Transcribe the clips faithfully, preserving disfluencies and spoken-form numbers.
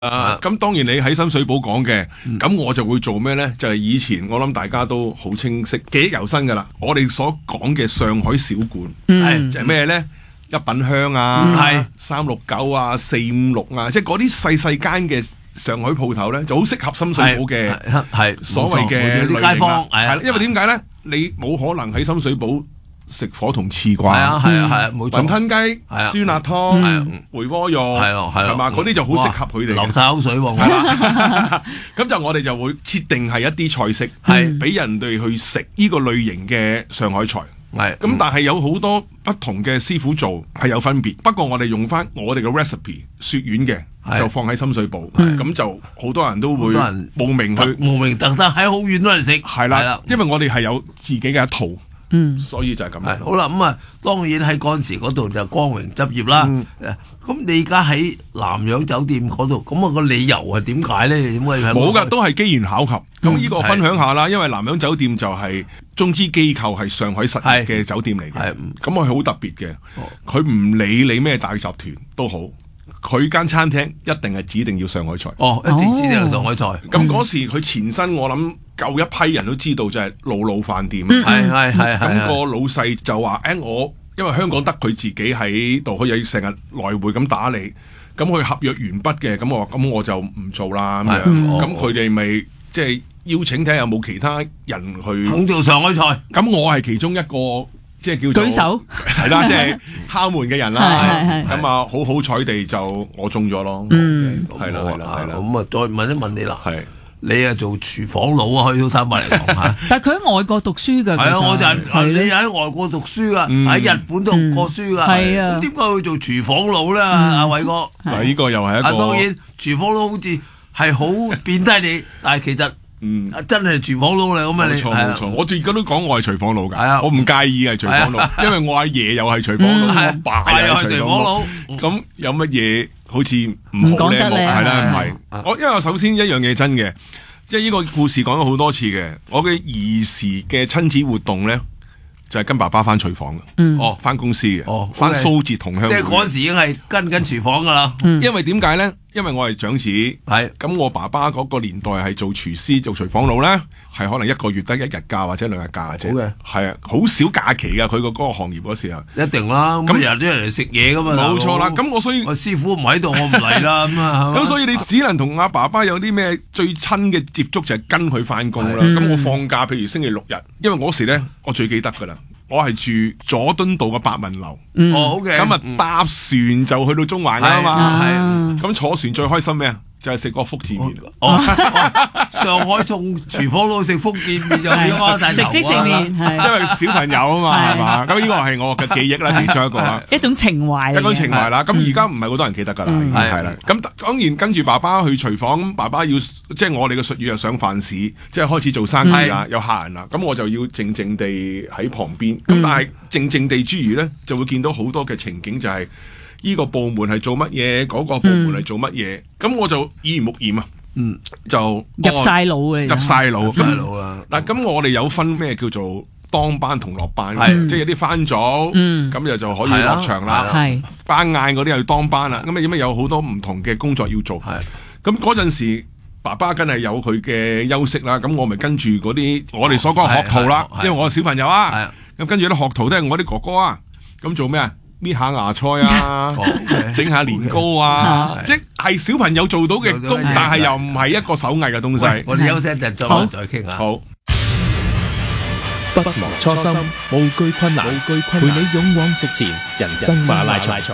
啊，咁當然你喺深水埗講嘅，咁、嗯、我就會做咩咧？就係、是、以前我諗大家都好清晰，記憶猶新噶啦。我哋所講嘅上海小館，係、嗯、就係咩咧？一品香啊，係三六九啊，四五六啊，即係嗰啲細細間嘅上海鋪頭咧，就好適合深水埗嘅，係所謂嘅啲街坊，係啦。因為點解咧？你冇可能喺深水埗食火同翅啩，係啊係啊係啊，冇錯。雲吞雞、酸辣湯、回鍋肉，係咯係嘛，嗰啲就好適合佢哋，流晒口水喎。係啦，咁就我哋就會設定係一啲菜式，係俾人哋去食呢個類型嘅上海菜。係咁，但係有好多不同嘅師傅做係有分別。不過我哋用翻我哋嘅 recipe 雪丸嘅，就放喺深水埗，咁就好多人都會慕名去，慕名特登喺好遠都嚟食。係啦，因為我哋係有自己嘅一套。嗯，所以就係咁樣。好啦，咁啊，當然喺嗰陣時嗰度就光榮執業啦。咁你而家喺南洋酒店嗰度，咁啊個理由係點解咧？點解冇噶？都係機緣巧合。咁呢個分享下啦，因為南洋酒店就係中資機構，係上海實業嘅酒店嚟嘅。咁我係好特別嘅，佢唔理你咩大集團都好，佢間餐廳一定係指定要上海菜。哦，一定指定要上海菜。咁嗰時佢前身我諗。舊一批人都知道就係老老飯店，係係係。咁個老細就話：，誒、欸，我因為香港得佢自己喺度，佢又要成日來回咁打理，咁佢合約完畢嘅，咁我話咁我就唔做啦咁樣。咁佢哋咪即係邀請睇下有冇其他人去肯做上海菜。咁我係其中一個即係、就是、叫做舉手係啦，即係、就是、敲門嘅人啦。咁啊，好好彩地就我中咗咯。嗯，係啦係啦係啦。咁啊，再問一問你啦。係。你啊做廚房佬啊，可以都坦白嚟講吓。但係佢喺外國讀書噶。係啊，我就係你喺外國讀書啊，喺日本讀過書噶。係啊。咁點解會做廚房佬咧？阿偉哥。嗱，呢個又係一個。啊，當然廚房佬好似係好貶低你，但係其實嗯真係廚房佬嚟咁啊！你冇錯冇錯，我最而家都講我係廚房佬噶。係啊，我唔介意係廚房佬，因為我阿爺又係廚房佬，我爸又係廚房佬。咁有乜嘢？好似唔好咧，係啦，唔係我，因為我首先一樣嘢真嘅，即係呢個故事講咗好多次嘅。我嘅兒時嘅親子活動咧，就係跟爸爸翻廚房嘅，嗯，哦，翻公司嘅，哦，翻蘇浙同鄉，即係嗰時已經係跟緊廚房噶啦。因為點解咧？因為我係長子，係咁我爸爸嗰個年代係做廚師、做廚房佬咧，係可能一個月得一日假或者兩日假嘅啫。好嘅，係啊，好少假期噶。佢個嗰個行業嗰時候，一定啦。咁日都人嚟食嘢噶嘛。冇錯啦。咁我所以我師傅唔喺度，我唔嚟啦。咁啊，咁所以你只能同阿爸爸有啲咩最親嘅接觸，就係跟佢翻工啦。咁我放假，譬如星期六日，因為嗰時咧，我最記得噶啦。我係住佐敦道嘅百聞樓，哦好嘅，咁啊搭船就去到中環噶嘛，係，咁坐船最開心咩啊？就係食個福字麵。哦，上海送廚房佬食福建麵就係嘛，食即食麵，因為小朋友啊嘛，係嘛，咁呢個係我嘅記憶啦，其中一個啦，一種情懷，一種情懷啦。咁而家唔係好多人記得噶啦，係啦。咁當然跟住爸爸去廚房，爸爸要即係我哋嘅術語又上飯市，即係開始做生意啦，有客人啦，咁我就要靜靜地喺旁邊。咁但係靜靜地之餘咧，就會見到好多嘅情景，就係。呢個部門係做乜嘢？嗰、那個部門係做乜嘢？咁、嗯、我就耳濡目染啊！嗯，就入晒腦嘅，入晒腦，入晒腦啦！嗱，咁我哋有分咩叫做當班同落班，嗯、即係有啲番組，咁、嗯、又就可以落場啦。係班嗌嗰啲又要當班啦。咁啊，因為有好多唔同嘅工作要做。係咁嗰陣時，爸爸梗係有佢嘅休息啦。咁我咪跟住嗰啲我哋所講嘅學徒啦。因為我係小朋友啊。咁跟住啲學徒都係我啲哥哥啊。咁做咩啊？搣下芽菜啊，整下年糕啊，即係小朋友做到嘅工，但係又唔係一個手藝嘅東西。我哋休息一陣再再傾下。好， 不忘初心，無懼困難，陪你勇往直前，人生馬拉松。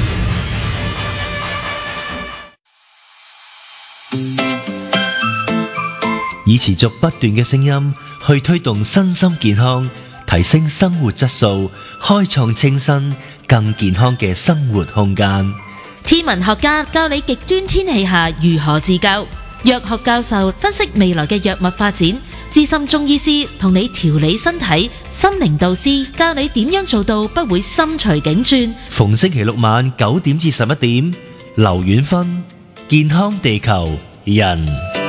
以持續不斷嘅聲音去推動身心健康，提升生活質素，開創清新更健康嘅生活空間。 天文學家教你極端天氣下如何自救，藥學教授分析未來嘅藥物發展，資深中醫師同你調理身體，心靈導師教你點樣做到不會心隨境轉。 逢星期六晚九點至十一點，劉遠芬，健康地球人。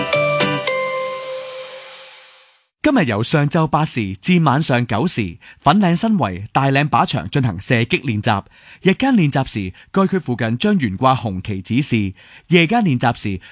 今日由上晝八時至晚上九時，粉嶺新圍大嶺靶場進行射擊練習。日間練習時，該區附近將懸掛紅旗指示；夜間練習時，